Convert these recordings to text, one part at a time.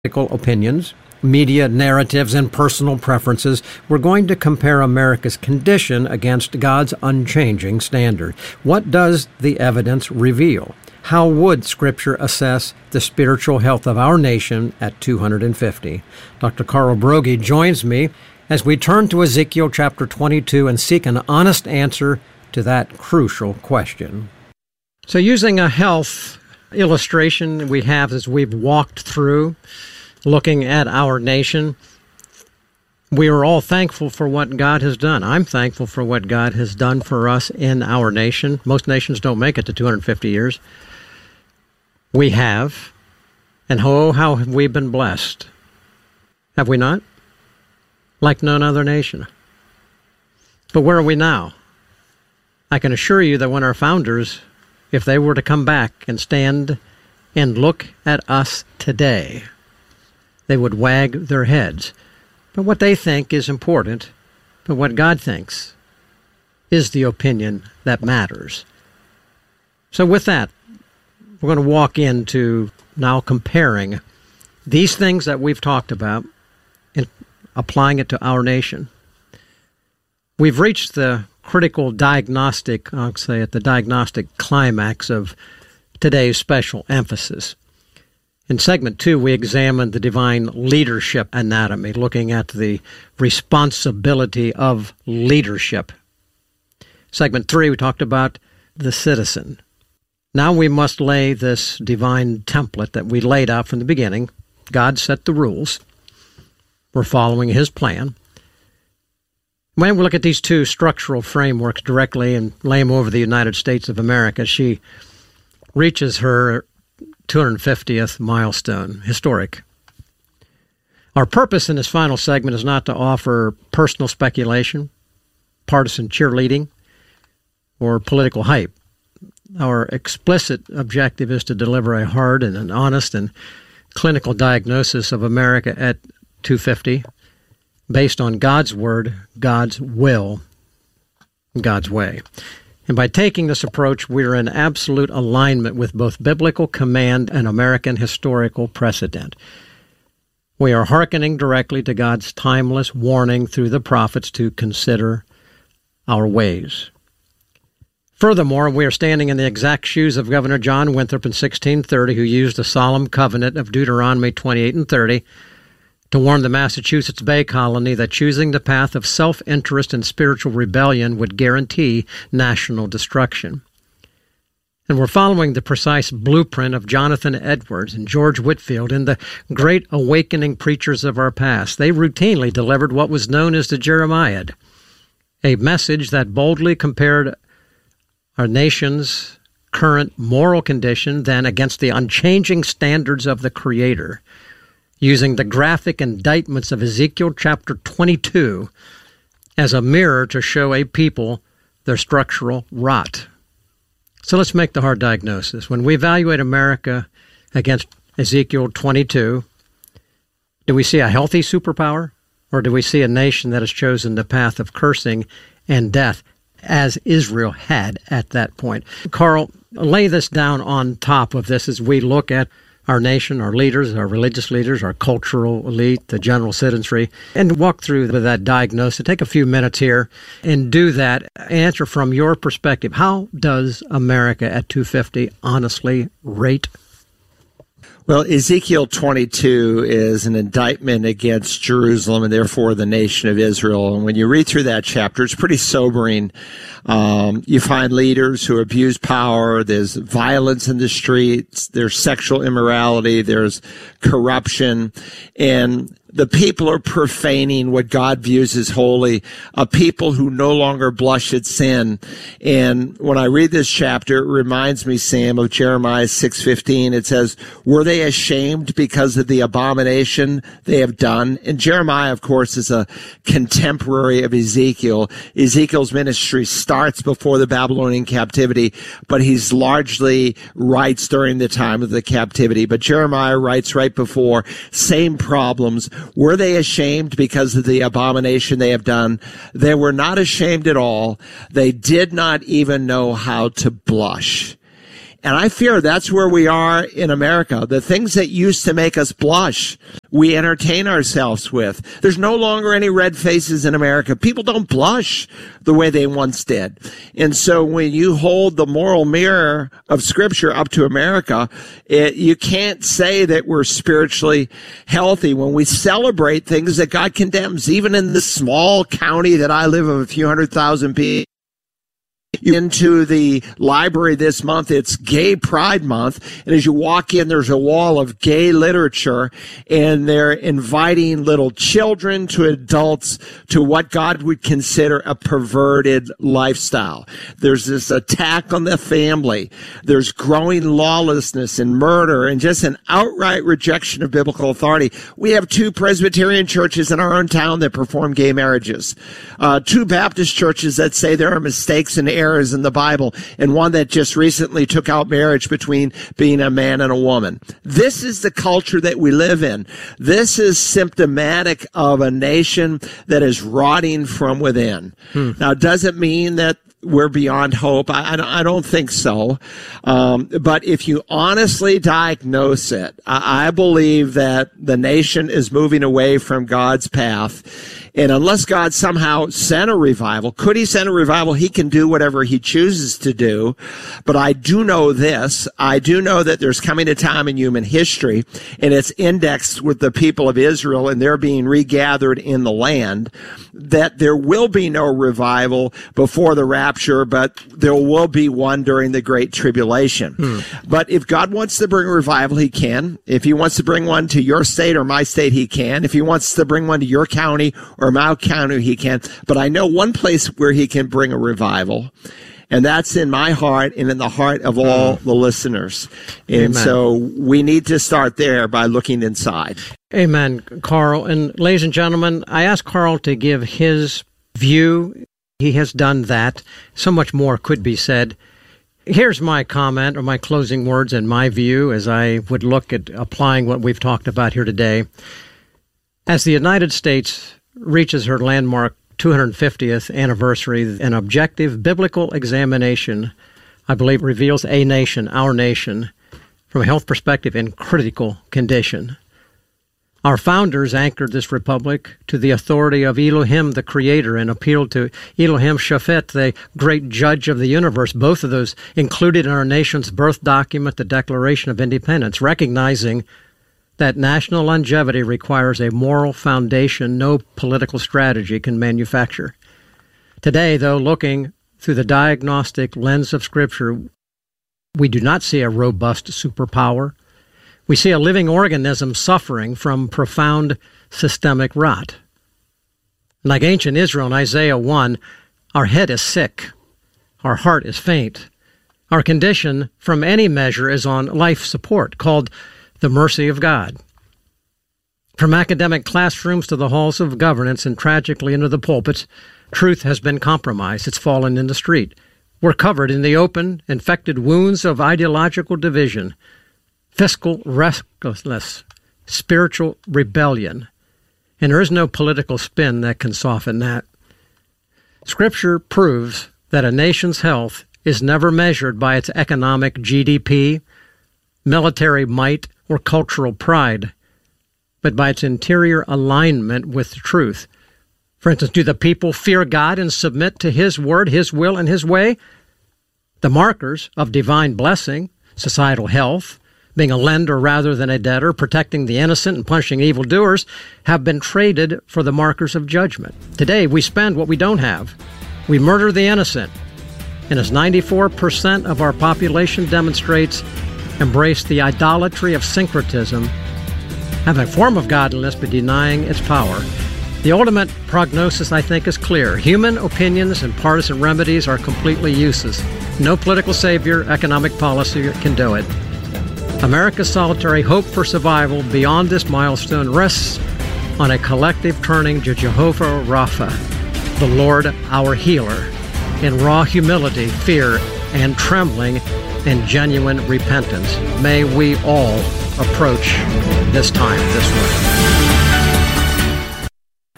political opinions, media narratives, and personal preferences, we're going to compare America's condition against God's unchanging standard. What does the evidence reveal? How would Scripture assess the spiritual health of our nation at 250? Dr. Carl Broggi joins me as we turn to Ezekiel chapter 22 and seek an honest answer to that crucial question. So using a health illustration we have as we've walked through, looking at our nation, we are all thankful for what God has done. I'm thankful for what God has done for us in our nation. Most nations don't make it to 250 years. We have. And oh, how have we been blessed? Have we not? Like none other nation. But where are we now? I can assure you that when our founders, if they were to come back and stand and look at us today, they would wag their heads. But what they think is important, but what God thinks is the opinion that matters. So with that, we're going to walk into now comparing these things that we've talked about and applying it to our nation. We've reached the critical diagnostic, I'll say it, the diagnostic climax of today's special emphasis. In segment 2, we examined the divine leadership anatomy, looking at the responsibility of leadership. Segment 3, we talked about the citizen. Now we must lay this divine template that we laid out from the beginning. God set the rules. We're following His plan. When we look at these two structural frameworks directly and lay them over the United States of America, she reaches her 250th milestone, historic. Our purpose in this final segment is not to offer personal speculation, partisan cheerleading, or political hype. Our explicit objective is to deliver a hard and an honest and clinical diagnosis of America at 250, based on God's Word, God's will, God's way. And by taking this approach, we're in absolute alignment with both biblical command and American historical precedent. We are hearkening directly to God's timeless warning through the prophets to consider our ways. Furthermore, we are standing in the exact shoes of Governor John Winthrop in 1630, who used the solemn covenant of Deuteronomy 28 and 30 to warn the Massachusetts Bay Colony that choosing the path of self-interest and spiritual rebellion would guarantee national destruction. And we're following the precise blueprint of Jonathan Edwards and George Whitefield and the great awakening preachers of our past. They routinely delivered what was known as the Jeremiad, a message that boldly compared our nation's current moral condition then against the unchanging standards of the Creator, using the graphic indictments of Ezekiel chapter 22 as a mirror to show a people their structural rot. So let's make the hard diagnosis. When we evaluate America against Ezekiel 22, do we see a healthy superpower, or do we see a nation that has chosen the path of cursing and death, as Israel had at that point? Carl, lay this down on top of this as we look at our nation, our leaders, our religious leaders, our cultural elite, the general citizenry, and walk through that diagnosis. Take a few minutes here and do that. Answer from your perspective. How does America at 250 honestly rate? Well, Ezekiel 22 is an indictment against Jerusalem and therefore the nation of Israel. And when you read through that chapter, it's pretty sobering. You find leaders who abuse power. There's violence in the streets. There's sexual immorality. There's corruption. And the people are profaning what God views as holy, a people who no longer blush at sin. And when I read this chapter, it reminds me, Sam, of Jeremiah 6:15. It says, "Were they ashamed because of the abomination they have done?" And Jeremiah, of course, is a contemporary of Ezekiel. Ezekiel's ministry starts before the Babylonian captivity, but he's largely writes during the time of the captivity. But Jeremiah writes right before, same problems. Were they ashamed because of the abomination they have done? They were not ashamed at all. They did not even know how to blush. And I fear that's where we are in America. The things that used to make us blush, we entertain ourselves with. There's no longer any red faces in America. People don't blush the way they once did. And so when you hold the moral mirror of Scripture up to America, you can't say that we're spiritually healthy when we celebrate things that God condemns. Even in the small county that I live of a few 100,000 people, into the library this month, it's Gay Pride Month, and as you walk in, there's a wall of gay literature, and they're inviting little children to adults to what God would consider a perverted lifestyle. There's this attack on the family. There's growing lawlessness and murder and just an outright rejection of biblical authority. We have 2 Presbyterian churches in our own town that perform gay marriages, 2 Baptist churches that say there are mistakes and errors in the Bible, and one that just recently took out marriage between being a man and a woman. This is the culture that we live in. This is symptomatic of a nation that is rotting from within. Now, does it mean that we're beyond hope? I don't think so. But if you honestly diagnose it, I believe that the nation is moving away from God's path. And unless God somehow sent a revival, could he send a revival? He can do whatever he chooses to do. But I do know this. I do know that there's coming a time in human history, and it's indexed with the people of Israel, and they're being regathered in the land, that there will be no revival before the rapture, but there will be one during the Great Tribulation. But if God wants to bring a revival, he can. If he wants to bring one to your state or my state, he can. If he wants to bring one to your county or my county, he can. But I know one place where he can bring a revival, and that's in my heart and in the heart of all the listeners. And Amen. So we need to start there by looking inside. Amen, Carl. And ladies and gentlemen, I asked Carl to give his view. He has done that. So much more could be said. Here's my comment or my closing words and my view as I would look at applying what we've talked about here today. As the United States reaches her landmark 250th anniversary, an objective biblical examination, I believe, reveals a nation, our nation, from a health perspective in critical condition. Our founders anchored this republic to the authority of Elohim, the Creator, and appealed to Elohim Shaphat, the great judge of the universe, both of those included in our nation's birth document, the Declaration of Independence, recognizing that national longevity requires a moral foundation no political strategy can manufacture. Today, though, looking through the diagnostic lens of Scripture, we do not see a robust superpower. We see a living organism suffering from profound systemic rot. Like ancient Israel in Isaiah 1, our head is sick, our heart is faint. Our condition, from any measure, is on life support, called the mercy of God. From academic classrooms to the halls of governance and tragically into the pulpits, truth has been compromised. It's fallen in the street. We're covered in the open, infected wounds of ideological division, fiscal restlessness, spiritual rebellion, and there is no political spin that can soften that. Scripture proves that a nation's health is never measured by its economic GDP, military might, or cultural pride, but by its interior alignment with the truth. For instance, do the people fear God and submit to His word, His will, and His way? The markers of divine blessing, societal health, being a lender rather than a debtor, protecting the innocent and punishing evildoers, have been traded for the markers of judgment. Today, we spend what we don't have. We murder the innocent. And as 94% of our population demonstrates, embrace the idolatry of syncretism, having a form of godliness but denying its power. The ultimate prognosis, I think, is clear. Human opinions and partisan remedies are completely useless. No political savior, economic policy can do it. America's solitary hope for survival beyond this milestone rests on a collective turning to Jehovah Rapha, the Lord our healer, in raw humility, fear, and trembling, and genuine repentance. May we all approach this time this way.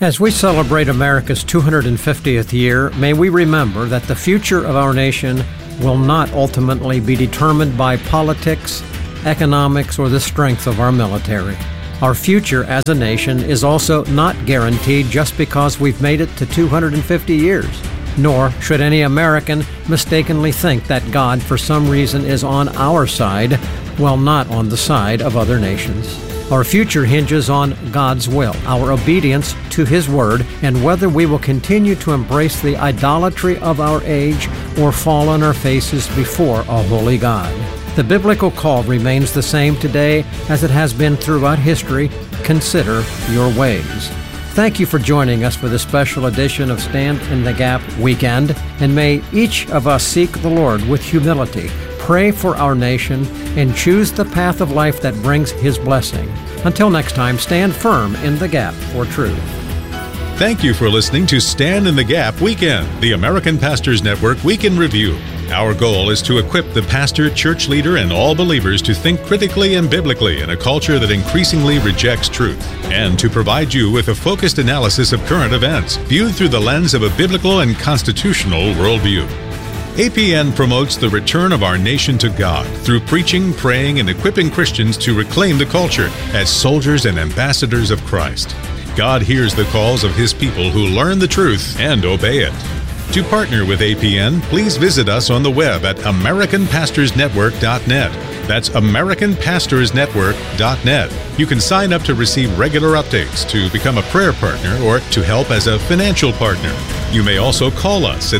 As we celebrate America's 250th year, may we remember that the future of our nation will not ultimately be determined by politics, economics, or the strength of our military. Our future as a nation is also not guaranteed just because we've made it to 250 years. Nor should any American mistakenly think that God, for some reason, is on our side, while not on the side of other nations. Our future hinges on God's will, our obedience to His Word, and whether we will continue to embrace the idolatry of our age or fall on our faces before a holy God. The biblical call remains the same today as it has been throughout history. Consider your ways. Thank you for joining us for this special edition of Stand in the Gap Weekend, and may each of us seek the Lord with humility, pray for our nation, and choose the path of life that brings His blessing. Until next time, stand firm in the gap for truth. Thank you for listening to Stand in the Gap Weekend, the American Pastors Network Week in Review. Our goal is to equip the pastor, church leader, and all believers to think critically and biblically in a culture that increasingly rejects truth, and to provide you with a focused analysis of current events, viewed through the lens of a biblical and constitutional worldview. APN promotes the return of our nation to God through preaching, praying, and equipping Christians to reclaim the culture as soldiers and ambassadors of Christ. God hears the calls of His people who learn the truth and obey it. To partner with APN, please visit us on the web at AmericanPastorsNetwork.net. That's AmericanPastorsNetwork.net. You can sign up to receive regular updates, to become a prayer partner, or to help as a financial partner. You may also call us at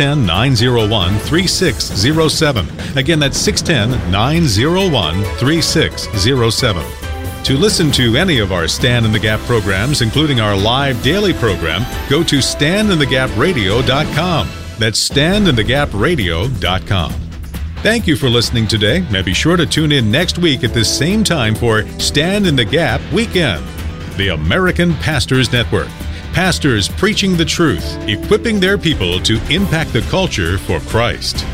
610-901-3607. Again, that's 610-901-3607. To listen to any of our Stand in the Gap programs, including our live daily program, go to standinthegapradio.com. That's standinthegapradio.com. Thank you for listening today, and be sure to tune in next week at this same time for Stand in the Gap Weekend, the American Pastors Network. Pastors preaching the truth, equipping their people to impact the culture for Christ.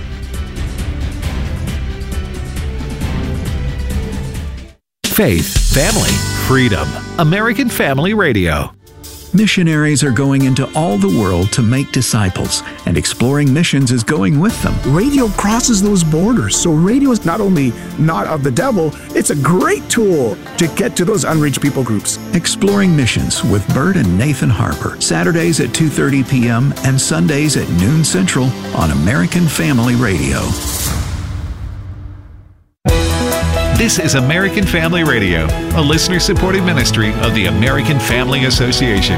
Faith, family, freedom. American Family Radio. Missionaries are going into all the world to make disciples, and Exploring Missions is going with them. Radio crosses those borders, so radio is not only not of the devil, it's a great tool to get to those unreached people groups. Exploring Missions with Bert and Nathan Harper, Saturdays at 2:30 p.m. and Sundays at noon Central on American Family Radio. This is American Family Radio, a listener-supported ministry of the American Family Association.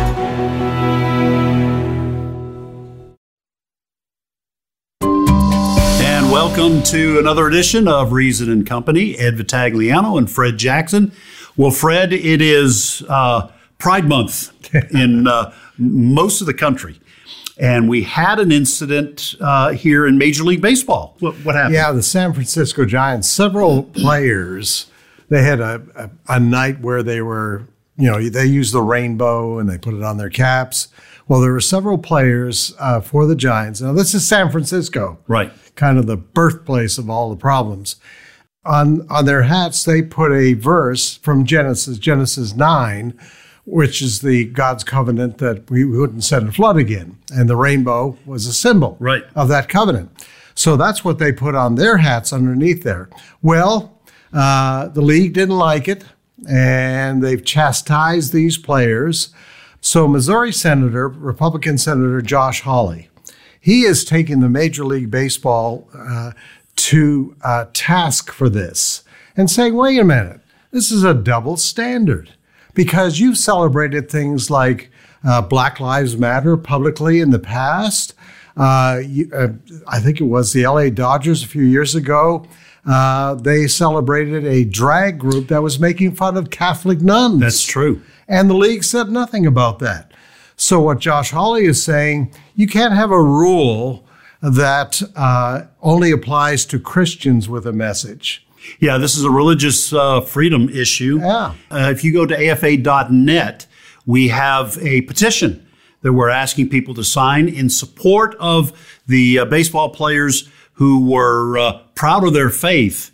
And welcome to another edition of Reason and Company. Ed Vitagliano and Fred Jackson. Well, Fred, it is Pride Month in most of the country. And we had an incident here in Major League Baseball. What happened? Yeah, the San Francisco Giants, several players, they had a night where they were, they used the rainbow and they put it on their caps. Well, there were several players for the Giants. Now, this is San Francisco. Right. Kind of the birthplace of all the problems. On their hats, they put a verse from Genesis 9, which is the God's covenant that we wouldn't send a flood again. And the rainbow was a symbol of that covenant. So that's what they put on their hats underneath there. Well, the league didn't like it, and they've chastised these players. So Missouri Republican Senator Josh Hawley, he is taking the Major League Baseball to task for this and saying, wait a minute, this is a double standard. Because you've celebrated things like Black Lives Matter publicly in the past. I think it was the LA Dodgers a few years ago. They celebrated a drag group that was making fun of Catholic nuns. That's true. And the league said nothing about that. So what Josh Hawley is saying, you can't have a rule that only applies to Christians with a message. Yeah, this is a religious freedom issue. Yeah. If you go to AFA.net, we have a petition that we're asking people to sign in support of the baseball players who were proud of their faith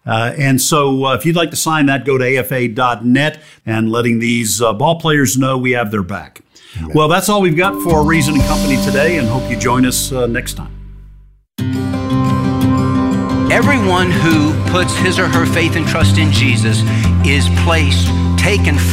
And so if you'd like to sign that, go to afa.net and letting these ball players know we have their back. Amen. Well, that's all we've got for Reason and Company today, and hope you join us next time. Everyone who puts his or her faith and trust in Jesus is taken